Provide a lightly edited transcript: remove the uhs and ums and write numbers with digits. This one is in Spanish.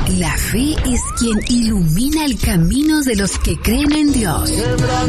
La fe es quien ilumina el camino de los que creen en Dios.